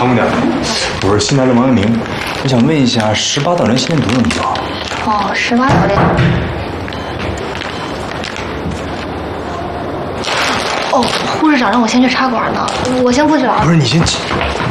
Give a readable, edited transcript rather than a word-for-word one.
唐姑娘，我是新来的王阳明，我想问一下，18岛链心电图怎么做？ 哦，18岛链。哦，护士长让我先去插管呢，我先过去了啊。 不是你先。